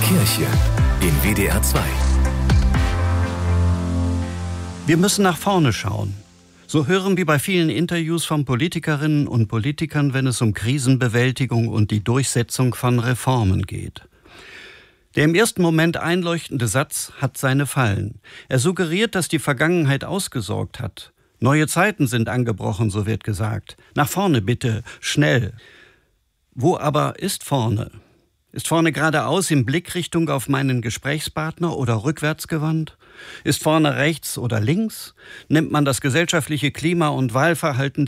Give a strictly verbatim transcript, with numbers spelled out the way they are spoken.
Kirche in W D R zwei. Wir müssen nach vorne schauen. So hören wir bei vielen Interviews von Politikerinnen und Politikern, wenn es um Krisenbewältigung und die Durchsetzung von Reformen geht. Der im ersten Moment einleuchtende Satz hat seine Fallen. Er suggeriert, dass die Vergangenheit ausgesorgt hat. Neue Zeiten sind angebrochen, so wird gesagt. Nach vorne bitte, schnell. Wo aber ist vorne? Ist vorne geradeaus in Blickrichtung auf meinen Gesprächspartner oder rückwärts gewandt? Ist vorne rechts oder links? Nimmt man das gesellschaftliche Klima und Wahlverhalten